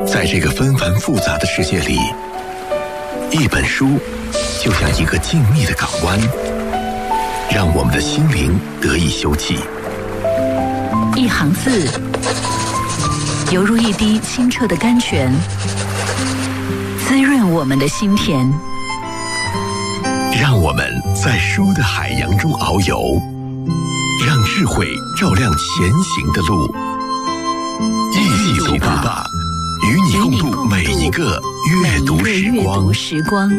在这个纷繁复杂的世界里，一本书就像一个静谧的港湾，让我们的心灵得以休憩。 一行字，犹如一滴清澈的甘泉，滋润我们的心田。 让我们在书的海洋中遨游，让智慧照亮前行的路。一起读吧，与你共度每一个阅读时光。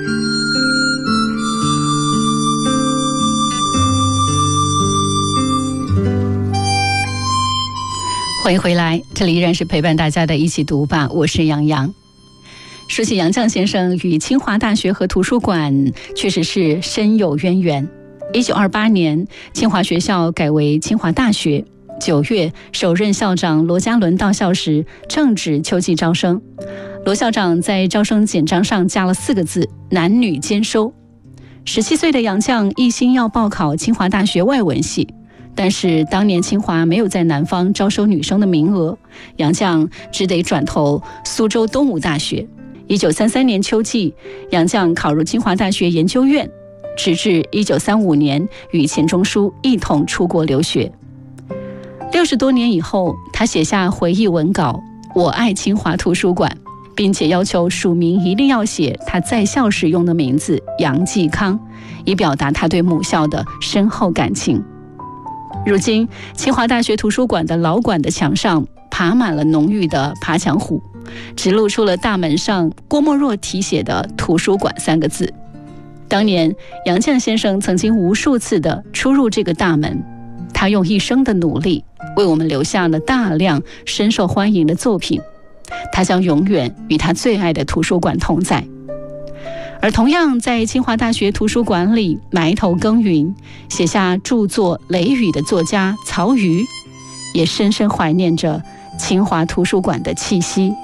欢迎回来，这里依然是陪伴大家的一起读吧，我是杨洋。说起杨绛先生与清华大学和图书馆确实是深有渊源。1928年，清华学校改为清华大学。9月，首任校长罗家伦到校时，正值秋季招生。罗校长在招生简章上加了4个字：男女兼收。17岁的杨绛一心要报考清华大学外文系，但是当年清华没有在南方招收女生的名额，杨绛只得转投苏州东吴大学。1933年秋季，杨绛考入清华大学研究院，直至1935年与钱钟书一同出国留学。60多年以后，他写下回忆文稿《我爱清华图书馆》，并且要求署名一定要写他在校时用的名字杨继康，以表达他对母校的深厚感情。如今，清华大学图书馆的老馆的墙上爬满了浓郁的爬墙虎，只露出了大门上郭沫若题写的图书馆3个字。当年杨绛先生曾经无数次的出入这个大门，他用一生的努力为我们留下了大量深受欢迎的作品，他将永远与他最爱的图书馆同在。而同样在清华大学图书馆里埋头耕耘写下著作《雷雨》的作家曹禺，也深深怀念着清华图书馆的气息。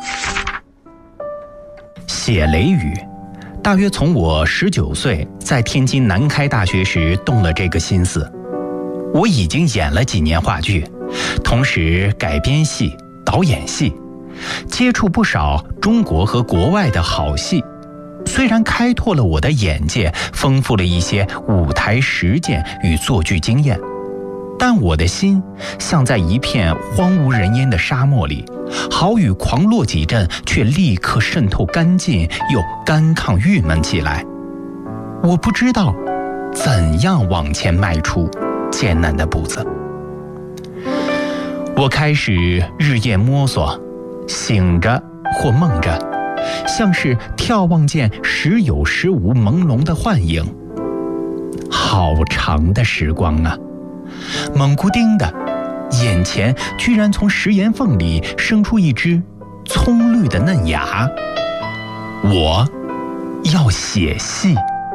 写《雷雨》大约从我19岁在天津南开大学时动了这个心思。我已经演了几年话剧，同时改编戏、导演戏，接触不少中国和国外的好戏。虽然开拓了我的眼界，丰富了一些舞台实践与作剧经验，但我的心像在一片荒无人烟的沙漠里，好雨狂落几阵，却立刻渗透干净，又干亢郁闷起来。我不知道怎样往前迈出艰难的步子。我开始日夜摸索，醒着或梦着，像是眺望见时有时无朦胧的幻影。好长的时光啊！猛咕丁的，眼前居然从石岩缝里生出一只葱绿的嫩芽。我要写戏。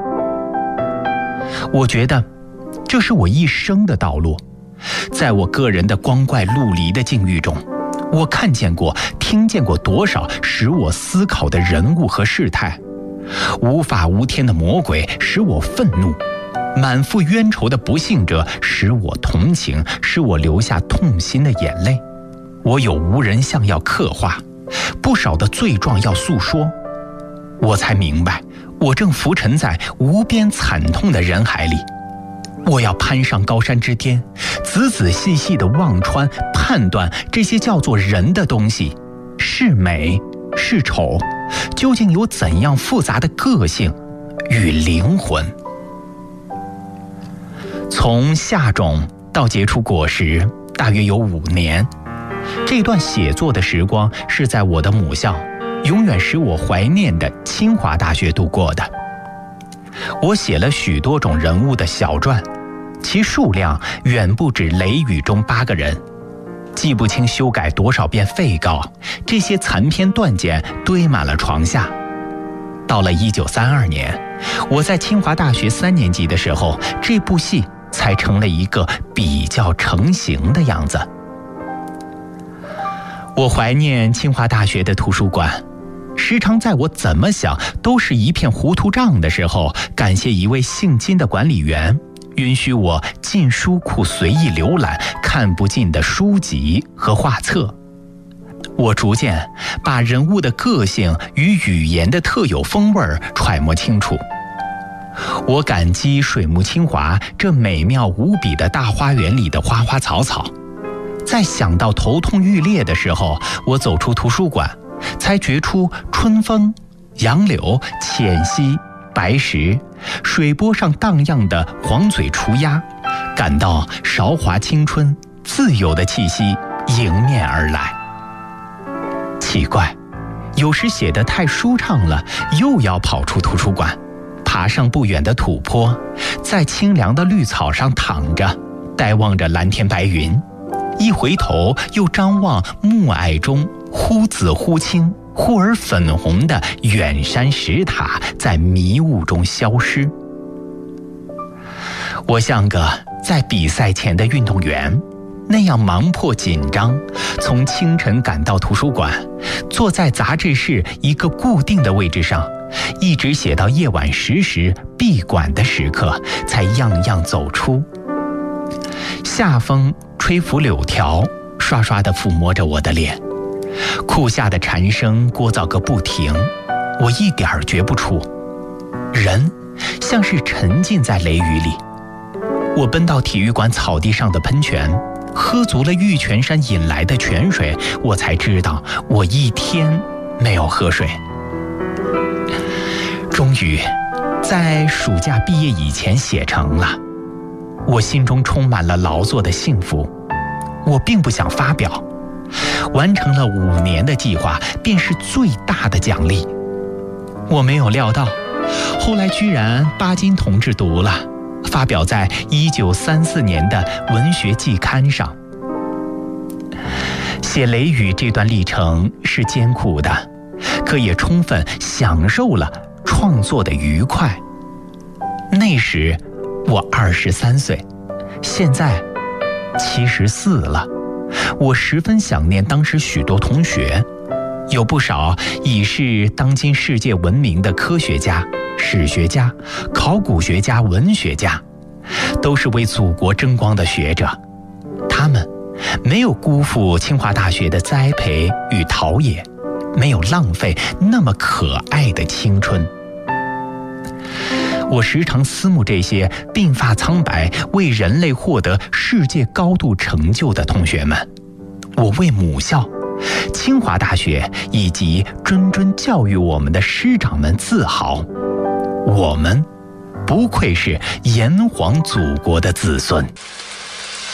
我觉得这是我一生的道路。在我个人的光怪陆离的境遇中，我看见过、听见过多少使我思考的人物和事态。无法无天的魔鬼使我愤怒，满腹冤仇的不幸者使我同情，使我流下痛心的眼泪。我有无人像要刻画，不少的罪状要诉说。我才明白，我正浮沉在无边惨痛的人海里。我要攀上高山之巅，仔仔细细地望穿、判断这些叫做人的东西，是美是丑，究竟有怎样复杂的个性与灵魂。从下种到结出果实，大约有5年。这段写作的时光是在我的母校，永远使我怀念的清华大学度过的。我写了许多种人物的小传，其数量远不止《雷雨》中8个人。记不清修改多少遍废稿，这些残篇断简堆满了床下。到了1932年，我在清华大学3年级的时候，这部戏才成了一个比较成型的样子。我怀念清华大学的图书馆，时常在我怎么想都是一片糊涂账的时候，感谢一位姓金的管理员，允许我进书库随意浏览看不尽的书籍和画册。 我逐渐把人物的个性与语言的特有风味揣摩清楚。我感激水木清华这美妙无比的大花园里的花花草草。在想到头痛欲裂的时候，我走出图书馆，才觉出春风、杨柳、浅溪、白石，水波上荡漾的黄嘴雏鸭，感到韶华青春、自由的气息迎面而来。奇怪，有时写得太舒畅了，又要跑出图书馆，爬上不远的土坡，在清凉的绿草上躺着，呆望着蓝天白云。一回头又张望暮霭中忽紫忽青、忽而粉红的远山石塔在迷雾中消失。我像个在比赛前的运动员，那样忙迫紧张，从清晨赶到图书馆，坐在杂志室一个固定的位置上，一直写到夜晚10时闭馆的时刻，才样样走出。夏风吹拂柳条，刷刷地抚摸着我的脸，库下的蝉声聒噪个不停，我一点儿觉不出。人像是沉浸在雷雨里。我奔到体育馆草地上的喷泉，喝足了玉泉山引来的泉水，我才知道我一天没有喝水。终于在暑假毕业以前写成了，我心中充满了劳作的幸福。我并不想发表，完成了5年的计划便是最大的奖励。我没有料到，后来居然巴金同志读了，发表在1934年的文学季刊上。写《雷雨》这段历程是艰苦的，可也充分享受了创作的愉快。那时我23岁，现在74了。我十分想念当时许多同学，有不少已是当今世界闻名的科学家、史学家、考古学家、文学家，都是为祖国争光的学者。他们没有辜负清华大学的栽培与陶冶，没有浪费那么可爱的青春。我时常思慕这些鬓发苍白、为人类获得世界高度成就的同学们，我为母校、清华大学以及谆谆教育我们的师长们自豪。我们不愧是炎黄祖国的子孙。